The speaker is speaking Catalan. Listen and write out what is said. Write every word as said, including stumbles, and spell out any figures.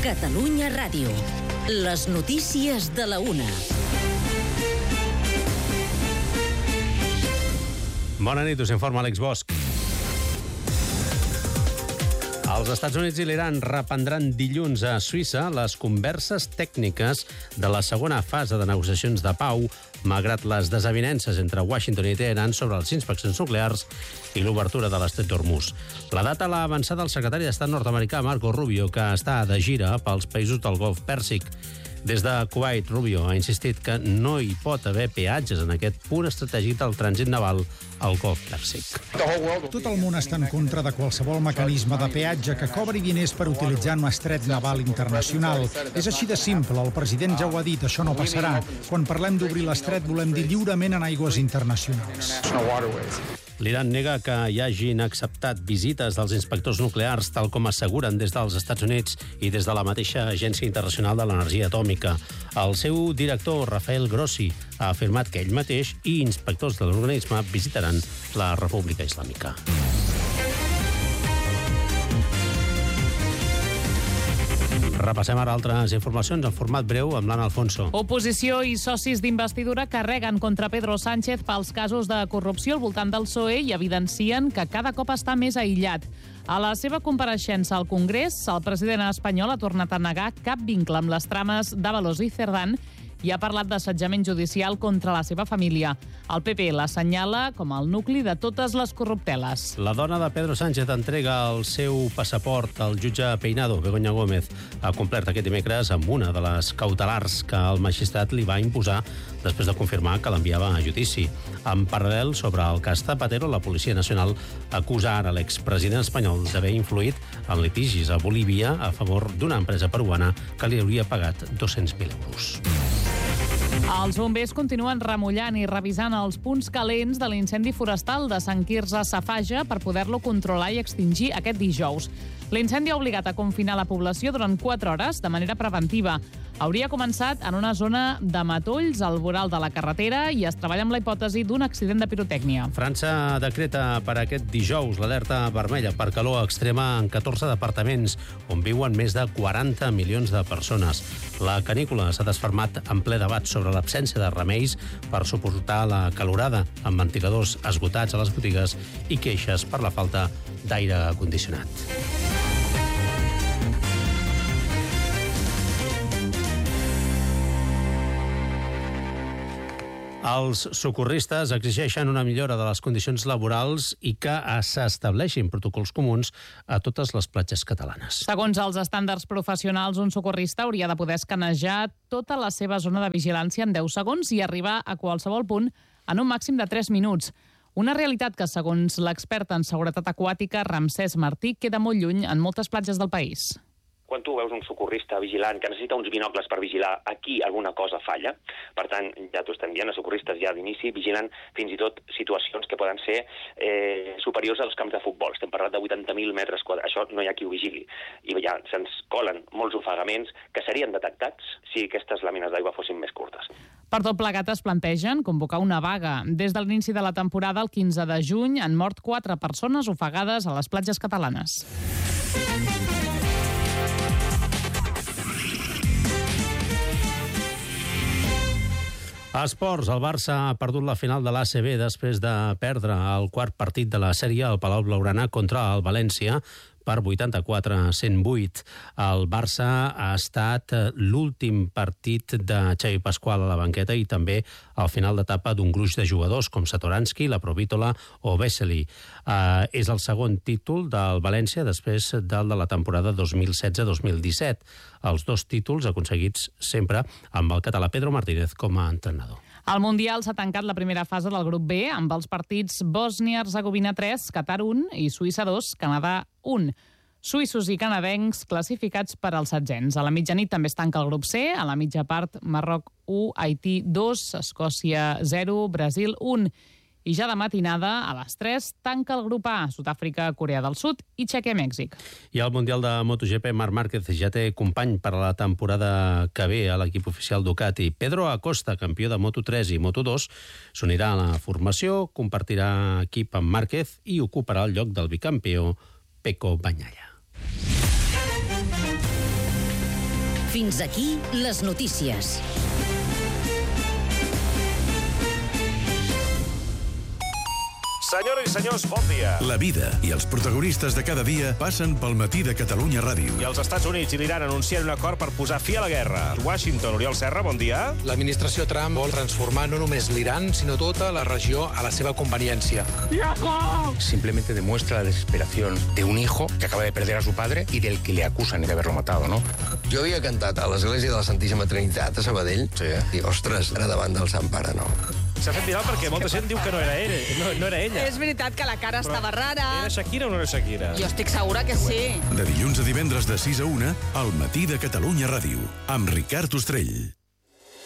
Catalunya Ràdio. Les notícies de la una. Bona nit, us informa Àlex Bosch. Els Estats Units i l'Iran reprendran dilluns a Suïssa les converses tècniques de la segona fase de negociacions de pau, malgrat les desavinences entre Washington i Teheran sobre les inspeccions nuclears i l'obertura de l'estret d'Hormuz. La data l'ha avançada el secretari d'Estat nord-americà Marco Rubio, que està de gira pels països del Golf Pèrsic. Des de Kuwait, Rubio ha insistit que no hi pot haver peatges en aquest punt estratègic del trànsit naval al Golf Pèrsic. Tot el món està en contra de qualsevol mecanisme de peatge que cobri diners per utilitzar un estret naval internacional. És així de simple, el president ja ho ha dit, això no passarà. Quan parlem d'obrir l'estret volem dir lliurement en aigües internacionals. L'Iran nega que hi hagin acceptat visites dels inspectors nuclears, tal com asseguren des dels Estats Units i des de la mateixa Agència Internacional de l'Energia Atòmica. El seu director, Rafael Grossi, ha afirmat que ell mateix i inspectors de l'organisme visitaran la República Islàmica. Repassem ara altres informacions en format breu amb l'Anna Alfonso. Oposició i socis d'investidura carreguen contra Pedro Sánchez pels casos de corrupció al voltant del P S O E i evidencien que cada cop està més aïllat. A la seva compareixença al Congrés, el president espanyol ha tornat a negar cap vincle amb les trames d'Ábalos i Cerdán i ha parlat d'assetjament judicial contra la seva família. El P P l'assenyala com el nucli de totes les corrupteles. La dona de Pedro Sánchez entrega el seu passaport al jutge Peinado. Begoña Gómez ha complert aquest dimecres amb una de les cautelars que el magistrat li va imposar després de confirmar que l'enviava a judici. En paral·lel, sobre el cas Zapatero, la Policia Nacional acusa ara l'expresident espanyol d'haver influït en litigis a Bolívia a favor d'una empresa peruana que li hauria pagat dos-cents mil euros. Els bombers continuen remullant i revisant els punts calents de l'incendi forestal de Sant Quirze Safaja per poder-lo controlar i extingir aquest dijous. L'incendi ha obligat a confinar la població durant quatre hores de manera preventiva. Hauria començat en una zona de matolls al voral de la carretera i es treballa amb la hipòtesi d'un accident de pirotècnia. França decreta per aquest dijous l'alerta vermella per calor extrema en catorze departaments on viuen més de quaranta milions de persones. La canícula s'ha desfermat en ple debat sobre l'absència de remeis per suportar la calorada, amb ventiladors esgotats a les botigues i queixes per la falta d'aire condicionat. Els socorristes exigeixen una millora de les condicions laborals i que s'estableixin protocols comuns a totes les platges catalanes. Segons els estàndards professionals, un socorrista hauria de poder escanejar tota la seva zona de vigilància en deu segons i arribar a qualsevol punt en un màxim de tres minuts. Una realitat que, segons l'expert en seguretat aquàtica Ramsès Martí, queda molt lluny en moltes platges del país. Quan tu veus un socorrista vigilant que necessita uns binocles per vigilar, aquí alguna cosa falla. Per tant, ja t'ho estem dient, els socorristes ja d'inici vigilen fins i tot situacions que poden ser eh, superiors als camps de futbol. Estem parlant de vuitanta mil metres quadrats. Això no hi ha qui ho vigili. I ja se'ns colen molts ofegaments que serien detectats si aquestes làmines d'aigua fossin més curtes. Per tot plegat es plantegen convocar una vaga. Des de l'inici de la temporada, el quinze de juny, han mort quatre persones ofegades a les platges catalanes. A esports, el Barça ha perdut la final de l'A C B després de perdre el quart partit de la sèrie al Palau Blaugrana contra el València per vuitanta-quatre a cent vuit. El Barça ha estat l'últim partit de Xavi Pasqual a la banqueta i també al final d'etapa d'un gruix de jugadors com Satoranski, la Provítola o Vesely. Uh, és el segon títol del València després del de la temporada dos mil setze dos mil disset. Els dos títols aconseguits sempre amb el català Pedro Martínez com a entrenador. Al Mundial s'ha tancat la primera fase del grup B amb els partits Bòsnia-Hercegovina tres, Qatar un i Suïssa dos, Canadà un. Suïssos i canadencs classificats per als setzents. A la mitjanit també es tanca el grup C, a la mitja part Marroc u, Haití dos, Escòcia zero, Brasil un. I ja de matinada, a les tres, tanca el grup A, Sud-àfrica, Corea del Sud i Txèquia, Mèxic. I al Mundial de MotoGP, Marc Márquez ja té company per a la temporada que ve a l'equip oficial Ducati. Pedro Acosta, campió de Moto tres i Moto dos, s'unirà a la formació, compartirà equip amb Márquez i ocuparà el lloc del bicampió Pecco Bagnaia. Fins aquí les notícies. Senyores i senyors, bon dia. La vida i els protagonistes de cada dia passen pel Matí de Catalunya Ràdio. I els Estats Units i l'Iran anuncien un acord per posar fi a la guerra. Washington, Oriol Serra, bon dia. L'administració Trump vol transformar no només l'Iran, sinó tota la regió a la seva conveniència. Simplemente demuestra la desesperación de un hijo que acaba de perder a su padre y del que le acusan de haberlo matado, ¿no? Jo havia cantat a l'església de la Santíssima Trinitat, a Sabadell, Sí. i, ostres, ara davant del Sant Pare, no. S'ha fet viral perquè molta gent diu que no era ell, no, no era ella. És veritat que la cara Però estava rara. Era Shakira o no era Shakira? Jo estic segura que sí. De dilluns a divendres de sis a una, al Matí de Catalunya Ràdio, amb Ricard Ostrell.